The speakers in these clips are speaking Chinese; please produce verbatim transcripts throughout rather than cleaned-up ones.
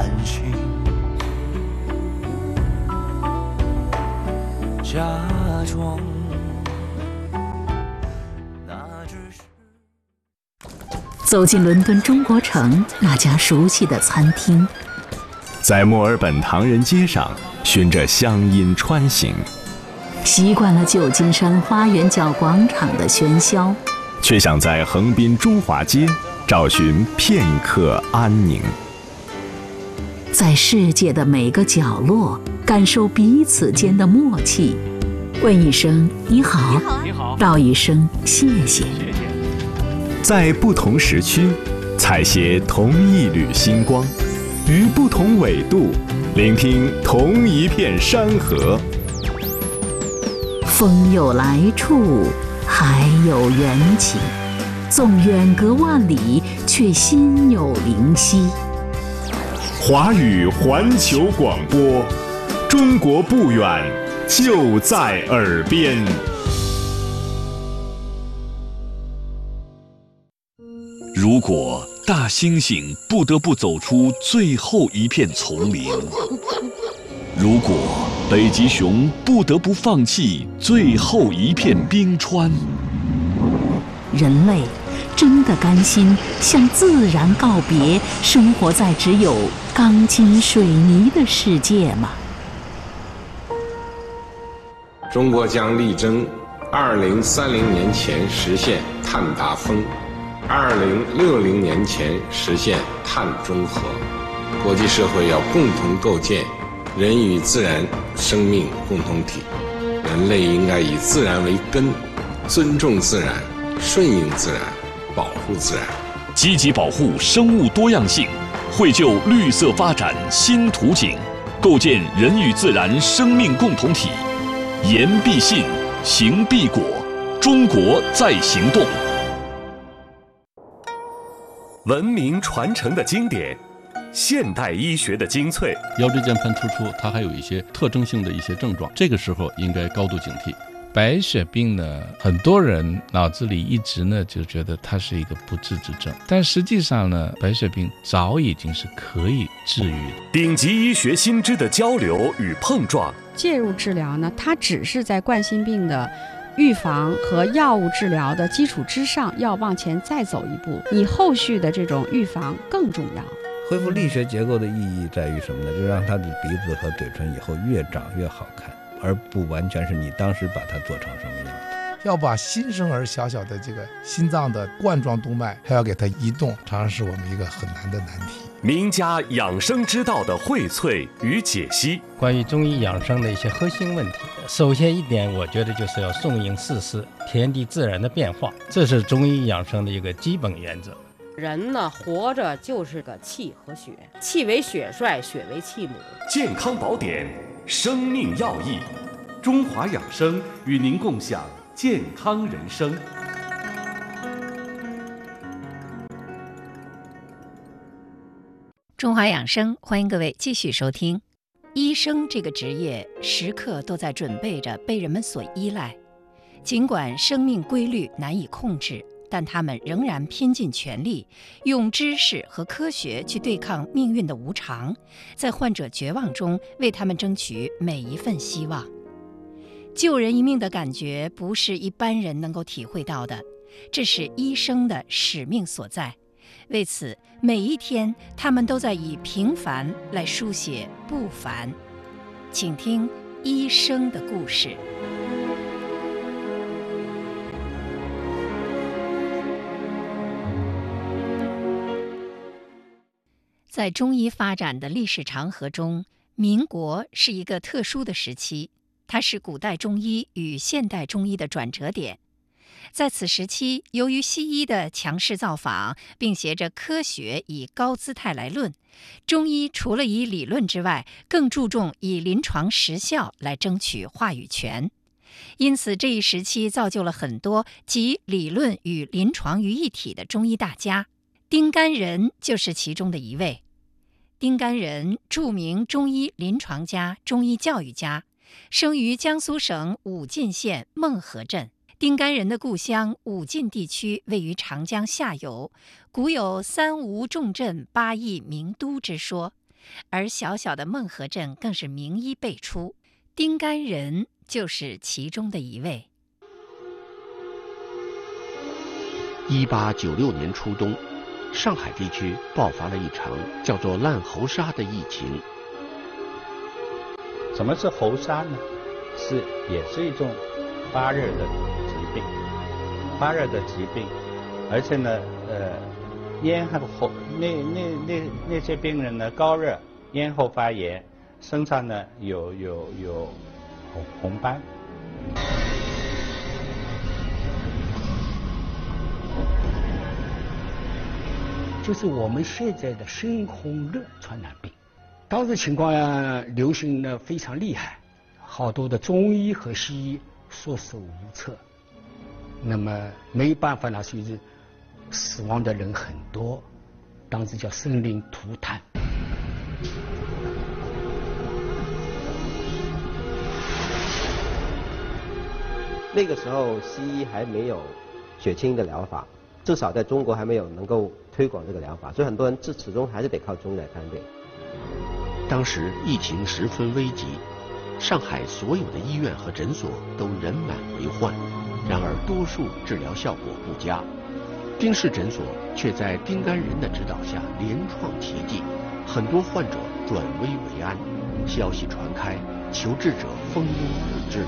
安心，假装那只是。 走进伦敦中国城那家熟悉的餐厅， 在墨尔本唐人街上循着乡音穿行， 习惯了旧金山花园角广场的喧嚣， 却想在横滨中华街找寻片刻安宁。 在世界的每个角落感受彼此间的默契，问一声你好， 你好， 道一声谢谢。 在不同时区采撷同一缕星光，于不同纬度聆听同一片山河。 风有来处，海有缘起，纵远隔万里，却心有灵犀。 华语环球广播，中国不远，就在耳边。 如果大猩猩不得不走出最后一片丛林，如果北极熊不得不放弃最后一片冰川， 人类真的甘心向自然告别，生活在只有钢筋水泥的世界吗？ 中国将力争二零三零年前实现碳达峰，二零六零年前实现碳中和。国际社会要共同构建人与自然生命共同体，人类应该以自然为根，尊重自然，顺应自然，保护自然， 积极保护生物多样性，绘就绿色发展新图景，构建人与自然生命共同体。言必信，行必果，中国在行动。 文明传承的经典，现代医学的精粹。 腰椎间盘突出，它还有一些特征性的一些症状，这个时候应该高度警惕。白血病呢，很多人脑子里一直呢就觉得它是一个不治之症，但实际上呢，白血病早已经是可以治愈的。 顶级医学新知的交流与碰撞， 介入治疗呢，它只是在冠心病的预防和药物治疗的基础之上，要往前再走一步，你后续的这种预防更重要。 恢复力学结构的意义在于什么呢？就让他的鼻子和嘴唇以后越长越好看，而不完全是你当时把它做成什么样的。 要把新生儿小小的这个心脏的冠状动脉还要给它移动，常常是我们一个很难的难题。 名家养生之道的荟萃与解析， 关于中医养生的一些核心问题，首先一点，我觉得就是要顺应四时，天地自然的变化，这是中医养生的一个基本原则。 人呢，活着就是个气和血，气为血帅，血为气母。 健康宝典，生命要义，中华养生与您共享健康人生。 中华养生，欢迎各位继续收听。医生这个职业时刻都在准备着被人们所依赖，尽管生命规律难以控制，但他们仍然拼尽全力，用知识和科学去对抗命运的无常，在患者绝望中为他们争取每一份希望。救人一命的感觉不是一般人能够体会到的，这是医生的使命所在。为此，每一天他们都在以平凡来书写不凡。请听医生的故事。在中医发展的历史长河中，民国是一个特殊的时期，它是古代中医与现代中医的转折点。在此时期，由于西医的强势造访，并携着科学以高姿态来论，中医除了以理论之外，更注重以临床实效来争取话语权。因此，这一时期造就了很多集理论与临床于一体的中医大家。丁甘仁就是其中的一位。丁甘仁，著名中医临床家、中医教育家，生于江苏省武进县孟河镇。丁甘仁的故乡武进地区位于长江下游，古有三吴重镇八邑名都之说， 而小小的孟河镇更是名医辈出，丁甘仁就是其中的一位。 一八九六年初冬，上海地区爆发了一场叫做烂猴沙的疫情。 什么是猴沙呢？是也是一种发热的疾病，发热的疾病，而且呢，呃，咽喉那那那那些病人呢，高热，咽喉发炎，身上呢有有有红红斑。 就是我们现在的猩红热传染病，当时情况呀流行的非常厉害，好多的中医和西医束手无策，那么没有办法呢，所以是死亡的人很多，当时叫生灵涂炭。 那个时候西医还没有血清的疗法，至少在中国还没有能够推广这个疗法，所以很多人始始终还是得靠中医来看病。 当时疫情十分危急，上海所有的医院和诊所都人满为患，然而多数治疗效果不佳。丁氏诊所却在丁甘仁的指导下连创奇迹，很多患者转危为安，消息传开，求治者蜂拥而至。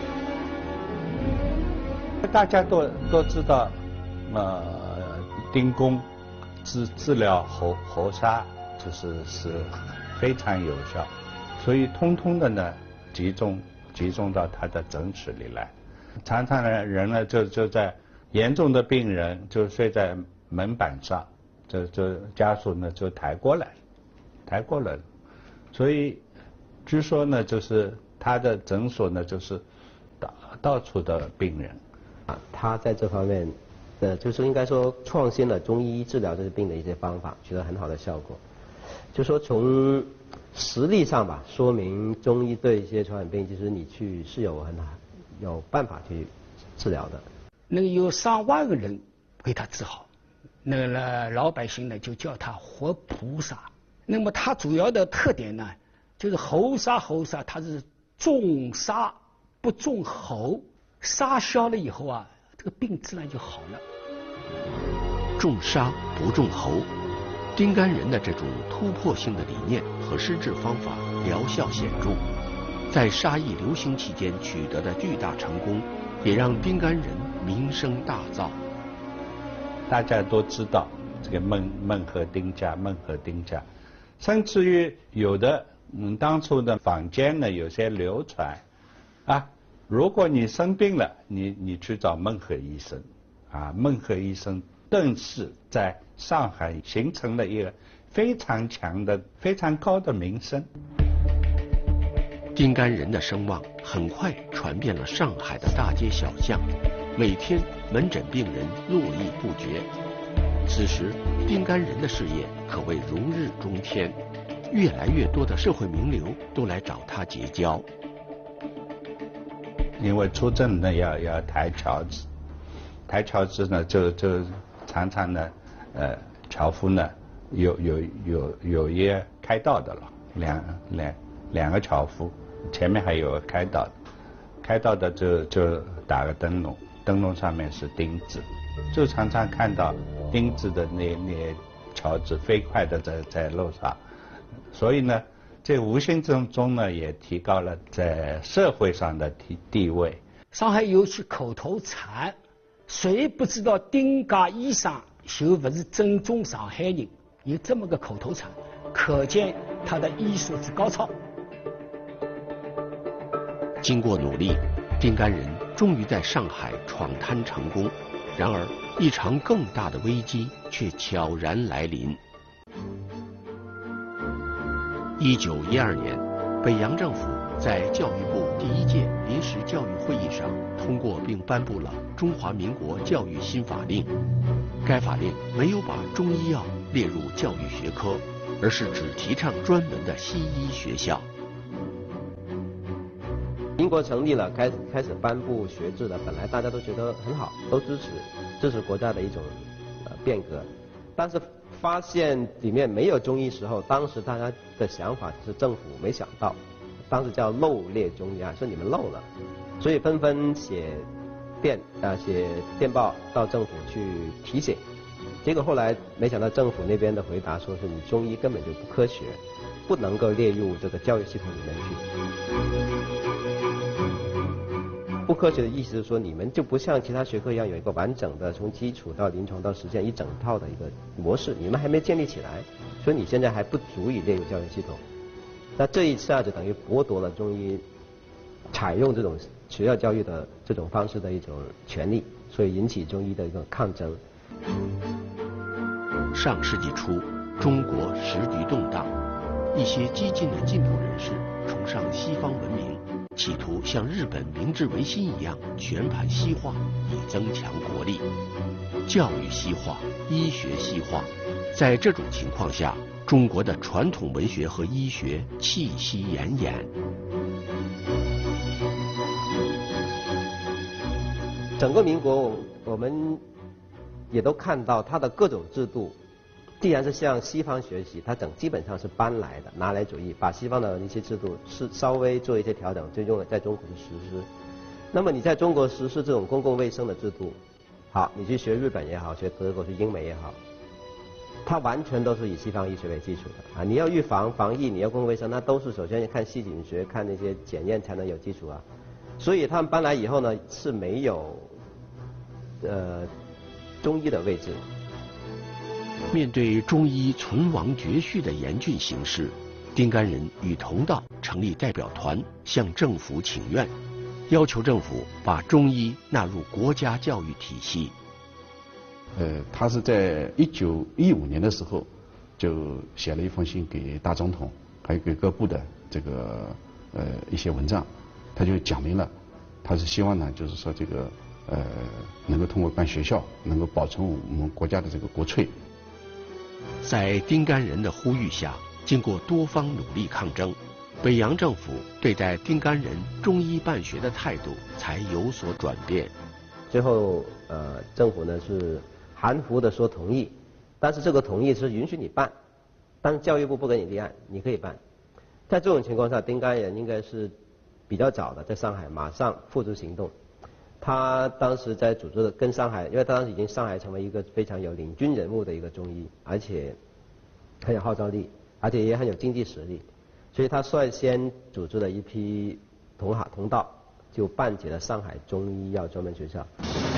大家都都知道，呃，丁公治治疗猴猴沙就是是非常有效，所以通通的呢集中集中到他的诊室里来。常常呢人呢就就在严重的病人就睡在门板上，就就家属呢就抬过来，抬过来，所以据说呢就是他的诊所呢就是到到处的病人。 啊，他在这方面的就是应该说创新了中医治疗这些病的一些方法，取得很好的效果。就说从实力上吧，说明中医对一些传染病，其实你去是有很有办法去治疗的。 那个有上万个人给他治好，那个呢老百姓呢就叫他活菩萨。那么它主要的特点呢，就是猴沙猴沙，它是重沙不重猴。沙消了以后啊，这个病自然就好了。 重沙不重猴，丁甘仁的这种突破性的理念和施治方法疗效显著，在沙疫流行期间取得的巨大成功，也让丁甘仁名声大噪。 大家都知道这个孟孟河丁家，孟河丁家，甚至于有的嗯当初的坊间呢有些流传啊。如果你生病了，你你去找孟河医生，啊，孟河医生更是在上海形成了一个非常强的、非常高的名声。 丁甘仁的声望很快传遍了上海的大街小巷，每天门诊病人络绎不绝。此时，丁甘仁的事业可谓如日中天，越来越多的社会名流都来找他结交。 因为出诊呢要要抬跷子，抬跷子呢就就常常呢，呃，樵夫呢有有有有一开道的了，两两两个樵夫，前面还有个开道的，开道的就就打个灯笼，灯笼上面是钉子，就常常看到钉子的那那樵子飞快的在在路上，所以呢。这无形之中呢，也提高了在社会上的地地位。 上海有句口头禅，谁不知道丁家医生就不是正宗上海人，有这么个口头禅，可见他的医术之高超。 经过努力，丁甘仁终于在上海闯滩成功。然而，一场更大的危机却悄然来临。一九一二年，北洋政府在教育部第一届临时教育会议上通过并颁布了《中华民国教育新法令》。该法令没有把中医药列入教育学科，而是只提倡专门的西医学校。 民国成立了，开始开始颁布学制了，本来大家都觉得很好，都支持，支持国家的一种呃变革。但是发现里面没有中医时候，当时大家的想法是政府没想到，当时叫漏列中医啊，说你们漏了，所以纷纷写电啊写电报到政府去提醒。结果后来没想到政府那边的回答说是你中医根本就不科学，不能够列入这个教育系统里面去。不科学的意思是说你们就不像其他学科一样有一个完整的从基础到临床到实践一整套的一个模式，你们还没建立起来，所以你现在还不足以列入教育系统。那这一下子等于剥夺了中医采用这种学校教育的这种方式的一种权利，所以引起中医的一个抗争。 上世纪初，中国时局动荡，一些激进的进步人士崇尚西方文明，企图像日本明治维新一样全盘西化，以增强国力。教育西化，医学西化，在这种情况下，中国的传统文学和医学气息奄奄。 整个民国，我们也都看到它的各种制度，既然是向西方学习，它整基本上是搬来的，拿来主义，把西方的一些制度是稍微做一些调整，就用了在中国的实施。那么你在中国实施这种公共卫生的制度，好，你去学日本也好，学德国、学英美也好，它完全都是以西方医学为基础的啊！你要预防、防疫，你要公共卫生，那都是首先要看细菌学、看那些检验才能有基础啊。所以他们搬来以后呢，是没有呃中医的位置。 面对中医存亡绝续的严峻形势，丁甘仁与同道成立代表团，向政府请愿，要求政府把中医纳入国家教育体系。 呃，他是在一九一五年的时候就写了一封信给大总统，还有给各部的这个呃一些文章，他就讲明了，他是希望呢，就是说这个呃能够通过办学校，能够保存我们国家的这个国粹。 在丁甘仁的呼吁下，经过多方努力抗争，北洋政府对待丁甘仁中医办学的态度才有所转变。 最后，呃，政府呢是含糊的说同意，但是这个同意是允许你办，但是教育部不给你立案，你可以办。在这种情况下，丁甘仁应该是比较早的，在上海马上付诸行动。他当时在组织的跟上海，因为他当时已经上海成为一个非常有领军人物的一个中医，而且很有号召力，而且也很有经济实力，所以他率先组织了一批同行同道，就办起了上海中医药专门学校。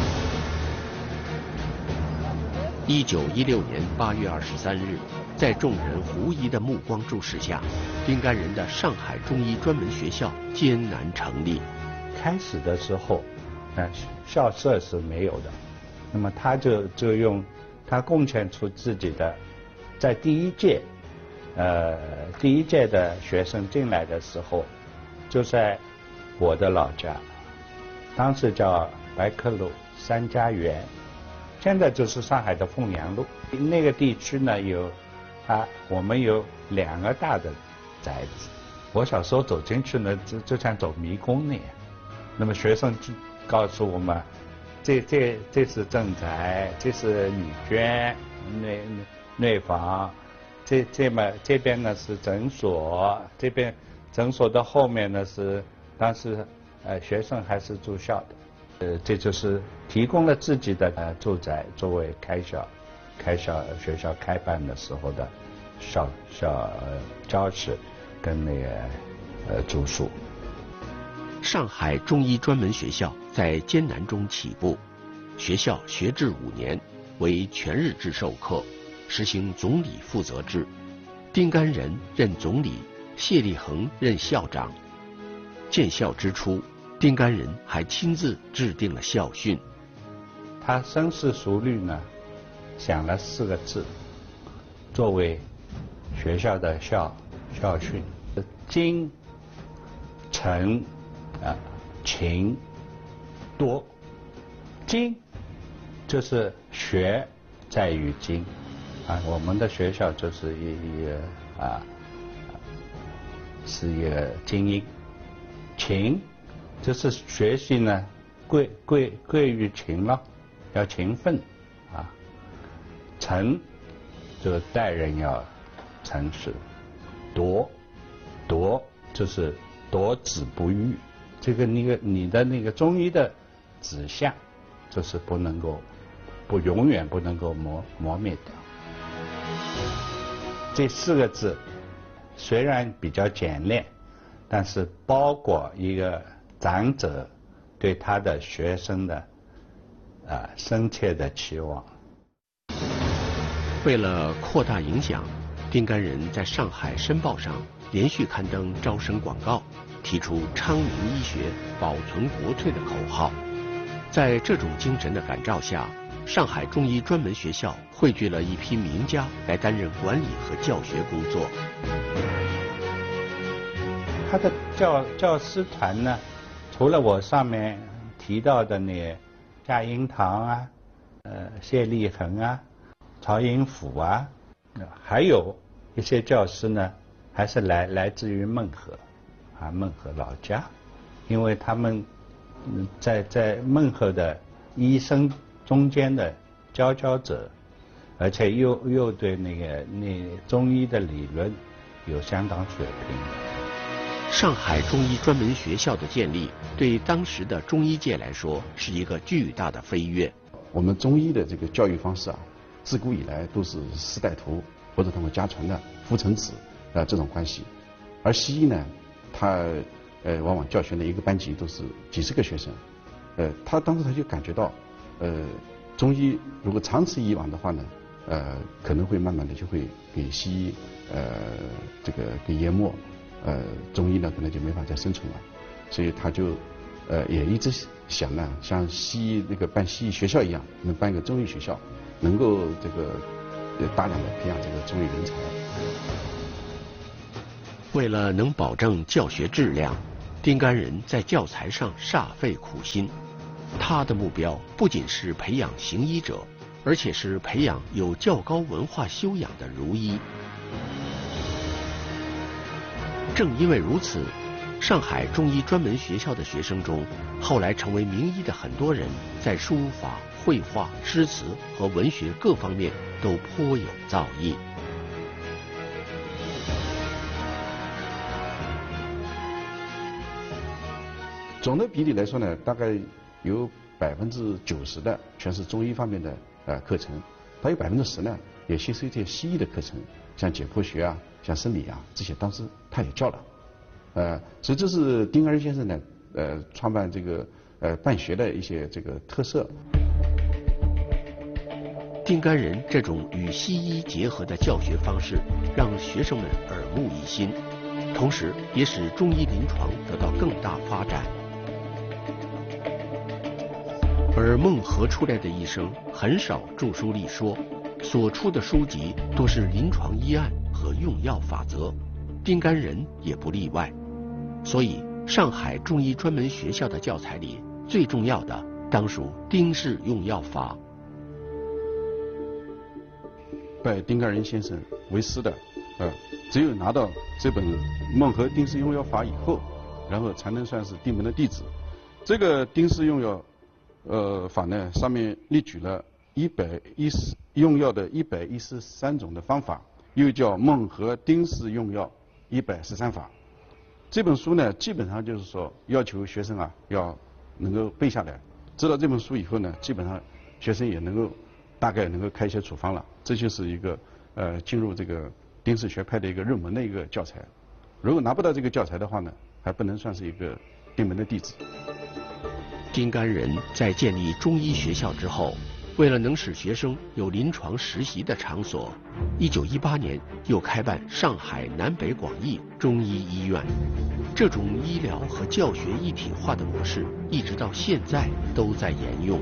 一九一六年八月二十三日，在众人狐疑的目光注视下，丁甘仁的上海中医专门学校艰难成立。 开始的时候，呃，校舍是没有的，那么他就就用他贡献出自己的，在第一届，呃，第一届的学生进来的时候，就在我的老家，当时叫白客路三家园，现在就是上海的凤阳路。那个地区呢有，啊，我们有两个大的宅子。我小时候走进去呢，就就像走迷宫那样。那么学生就告诉我们，这这这是正宅，这是女眷、内内房，这这么这边呢是诊所，这边诊所的后面呢是当时呃学生还是住校的，呃这就是提供了自己的呃住宅作为开校开校学校开办的时候的校校呃教室跟那个呃住宿。 上海中医专门学校在艰难中起步，学校学制五年，为全日制授课，实行总理负责制。丁甘仁任总理，谢立恒任校长。建校之初，丁甘仁还亲自制定了校训。 他深思熟虑呢，想了四个字，作为学校的校校训：精、诚、啊，勤、多。精就是学在于精，啊，我们的学校就是一一个啊，是一个精英。勤就是学习呢，贵贵贵于勤劳，要勤奋啊。诚这个待人要诚实，夺夺就是夺子不渝，这个那个你的那个中医的指向，就是不能够不永远不能够磨磨灭掉。这四个字虽然比较简练，但是包裹一个长者对他的学生的啊、呃、深切的期望。 为了扩大影响，丁甘人在上海《申报》上连续刊登招生广告，提出昌明医学、保存国粹的口号。在这种精神的感召下，上海中医专门学校汇聚了一批名家来担任管理和教学工作。 他的教教师团呢，除了我上面提到的那夏英堂啊、呃谢立恒啊、曹寅甫啊，还有一些教师呢，还是来来自于孟河啊，孟河老家，因为他们在在孟河的医生中间的佼佼者，而且又又对那个那中医的理论有相当水平。 上海中医专门学校的建立，对当时的中医界来说是一个巨大的飞跃。 我们中医的这个教育方式啊，自古以来都是师带徒或者通过家传的父承子啊这种关系，而西医呢，它呃往往教学的一个班级都是几十个学生，呃，他当时他就感觉到，呃，中医如果长此以往的话呢，呃，可能会慢慢的就会给西医呃这个给淹没。呃，中医呢可能就没法再生存了，所以他就呃也一直想呢，像西医那个办西医学校一样，能办一个中医学校，能够这个呃大量的培养这个中医人才。 为了能保证教学质量，丁甘人在教材上煞费苦心。他的目标不仅是培养行医者，而且是培养有较高文化修养的儒医。正因为如此，上海中医专门学校的学生中，后来成为名医的很多人，在书法、绘画、诗词和文学各方面都颇有造诣。 总的比例来说呢，大概有百分之九十的全是中医方面的呃课程，它有百分之十呢也吸收一些西医的课程，像解剖学啊。像生理啊这些，当时他也教了，呃，所以这是丁甘人先生呢，呃，创办这个呃办学的一些这个特色。 丁甘人这种与西医结合的教学方式，让学生们耳目一新，同时也使中医临床得到更大发展。而孟河出来的医生很少著书立说，所出的书籍多是临床医案和用药法则，丁甘人也不例外。所以上海中医专门学校的教材里，最重要的当属丁氏用药法。 拜丁甘人先生为师的，呃，只有拿到这本《孟河丁氏用药法》以后，然后才能算是丁门的弟子。这个丁氏用药呃法呢，上面列举了一百一十用药的一百一十三种的方法，又叫孟河丁氏用药一百十三法。这本书呢，基本上就是说要求学生啊要能够背下来。知道这本书以后呢，基本上学生也能够大概能够开一些处方了。这就是一个呃进入这个丁氏学派的一个入门的一个教材。如果拿不到这个教材的话呢，还不能算是一个丁门的弟子。 丁甘人在建立中医学校之后，为了能使学生有临床实习的场所，一九一八年又开办上海南北广义中医医院。这种医疗和教学一体化的模式，一直到现在都在沿用。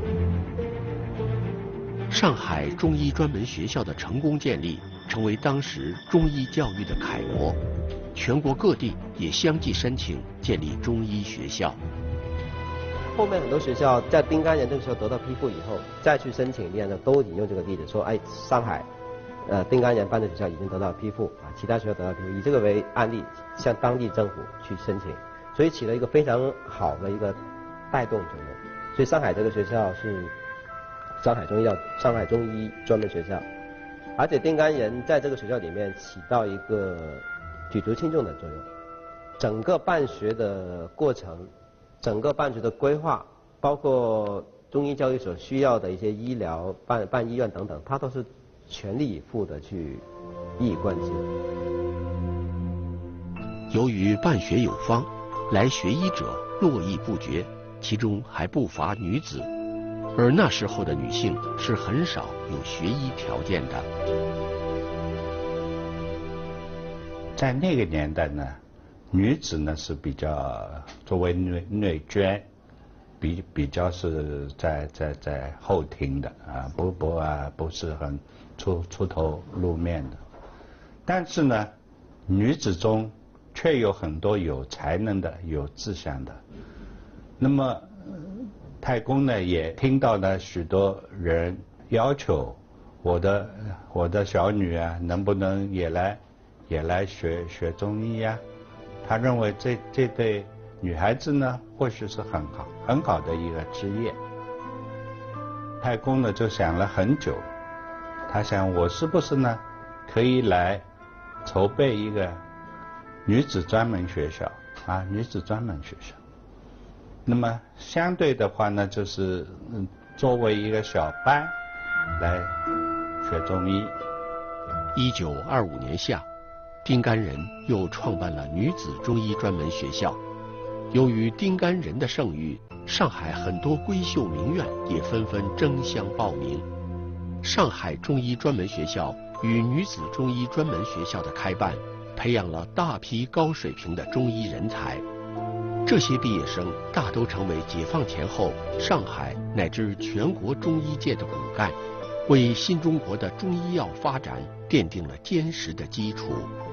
上海中医专门学校的成功建立，成为当时中医教育的楷模。全国各地也相继申请建立中医学校。 后面很多学校在丁甘人这个时候得到批复以后，再去申请念的都引用这个例子，说哎，上海，呃，丁甘人办的学校已经得到批复啊，其他学校得到批复，以这个为案例，向当地政府去申请，所以起了一个非常好的一个带动作用。所以上海这个学校是上海中医药、上海中医专门学校。 而且丁甘人在这个学校里面起到一个举足轻重的作用。整个办学的过程，整个办学的规划，包括中医教育所需要的一些医疗、办办医院等等，他都是全力以赴的去一以贯之。 由于办学有方，来学医者络绎不绝，其中还不乏女子。而那时候的女性是很少有学医条件的。 在那个年代呢，女子呢是比较作为内内眷，比比较是在在在后庭的啊，不不啊不是很出出头露面的。但是呢，女子中却有很多有才能的、有志向的。那么太公呢也听到了许多人要求我的我的小女啊，能不能也来也来学学中医呀？他认为这这对女孩子呢，或许是很好很好的一个职业。太公呢就想了很久，他想我是不是呢可以来筹备一个女子专门学校啊，女子专门学校。那么相对的话呢，就是嗯，作为一个小班来学中医。 一九二五年夏，丁甘人又创办了女子中医专门学校。由于丁甘人的盛誉，上海很多闺秀名院也纷纷争相报名。上海中医专门学校与女子中医专门学校的开办，培养了大批高水平的中医人才。这些毕业生大都成为解放前后上海乃至全国中医界的骨干，为新中国的中医药发展奠定了坚实的基础。